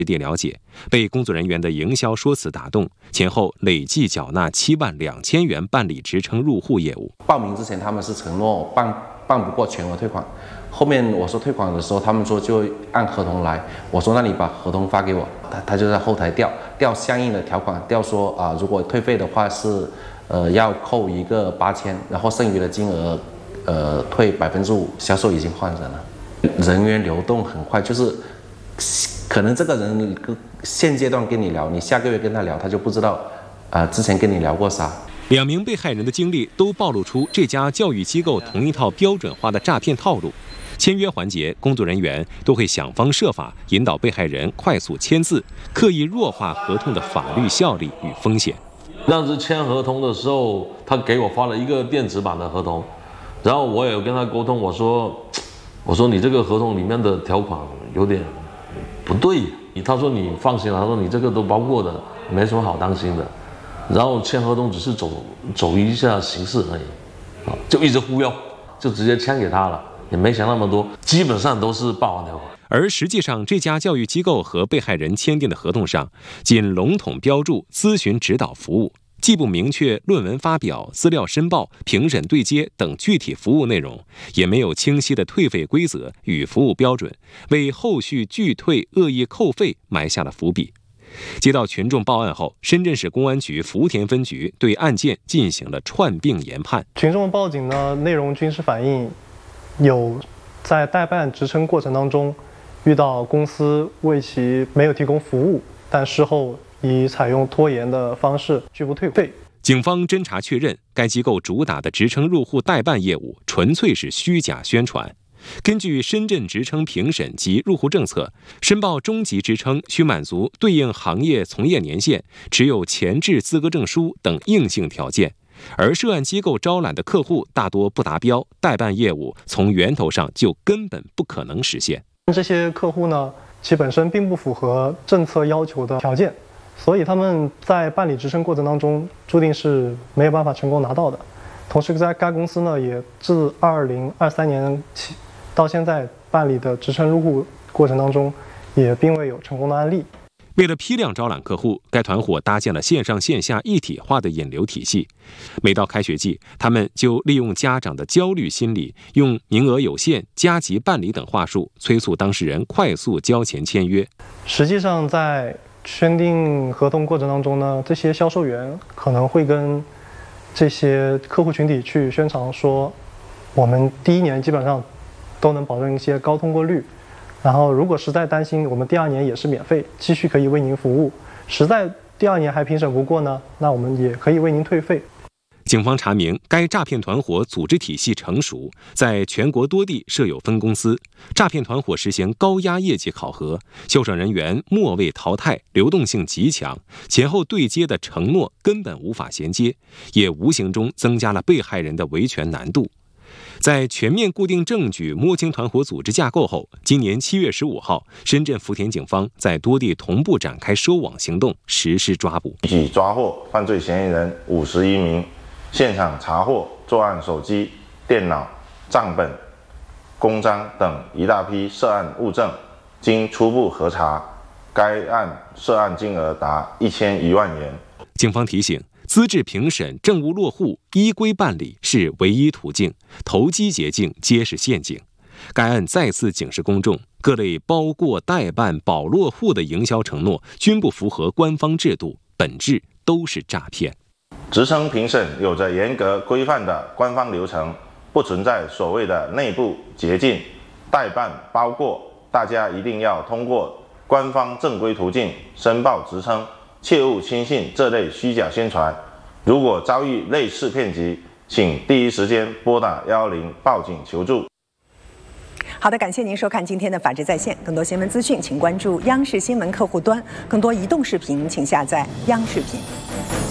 地了解，被工作人员的营销说辞打动，前后累计缴纳72000元办理职称入户业务。 报名之前他们是承诺办不过全额退款，后面我说退款的时候，他们说就按合同来，我说那你把合同发给我，他就在后台调相应的条款，调说如果退费的话是要扣一个8000，然后剩余的金额退5%，销售已经换人了，人员流动很快，就是可能这个人现阶段跟你聊，你下个月跟他聊，他就不知道之前跟你聊过啥。 2名被害人的经历都暴露出这家教育机构同一套标准化的诈骗套路。签约环节，工作人员都会想方设法引导被害人快速签字，刻意弱化合同的法律效力与风险。 当时签合同的时候，他给我发了一个电子版的合同，然后我也有跟他沟通，我说你这个合同里面的条款有点不对，他说你放心了，他说你这个都包括的，没什么好担心的。然后签合同只是走一下形式而已，就一直忽悠，就直接签给他了，也没想那么多，基本上都是霸王条款。 而实际上，这家教育机构和被害人签订的合同上，仅笼统标注咨询指导服务，既不明确论文发表、资料申报、评审对接等具体服务内容，也没有清晰的退费规则与服务标准，为后续拒退、恶意扣费埋下了伏笔。接到群众报案后，深圳市公安局福田分局对案件进行了串并研判。 群众报警呢，内容均是反映有在代办职称过程当中遇到公司为其没有提供服务，但事后以采用拖延的方式拒不退费。 警方侦查确认，该机构主打的职称入户代办业务纯粹是虚假宣传。根据深圳职称评审及入户政策，申报中级职称需满足对应行业从业年限、持有前置资格证书等硬性条件，而涉案机构招揽的客户大多不达标，代办业务从源头上就根本不可能实现。 这些客户呢，其本身并不符合政策要求的条件，所以他们在办理职称过程当中注定是没有办法成功拿到的。同时，在该公司呢，也自2023年起到现在办理的职称入户过程当中，也并未有成功的案例。 为了批量招揽客户，该团伙搭建了线上线下一体化的引流体系。每到开学季，他们就利用家长的焦虑心理，用名额有限、加急办理等话术，催促当事人快速交钱签约。 实际上，在签订合同过程当中呢，这些销售员可能会跟这些客户群体去宣传说，我们第1年基本上都能保证一些高通过率，然后如果实在担心，我们第2年也是免费，继续可以为您服务。实在第2年还评审不过呢，那我们也可以为您退费。 警方查明，该诈骗团伙组织体系成熟，在全国多地设有分公司。诈骗团伙实行高压业绩考核，销售人员末位淘汰，流动性极强，前后对接的承诺根本无法衔接，也无形中增加了被害人的维权难度。在全面固定证据、摸清团伙组织架构后，今年7月15号，深圳福田警方在多地同步展开收网行动，实施抓捕， 一起抓获犯罪嫌疑人51名，现场查获作案手机、电脑、账本、公章等一大批涉案物证。经初步核查，该案涉案金额达1001万元。 警方提醒，资质评审、政务落户、依规办理是唯一途径，投机捷径皆是陷阱。该案再次警示公众，各类包过、代办、保落户的营销承诺均不符合官方制度，本质都是诈骗。 职称评审有着严格规范的官方流程，不存在所谓的内部捷径。代办、包过，大家一定要通过官方正规途径申报职称，切勿轻信这类虚假宣传。如果遭遇类似骗局，请第一时间拨打110报警求助。 好的，感谢您收看今天的《法治在线》，更多新闻资讯请关注央视新闻客户端，更多移动视频请下载央视频。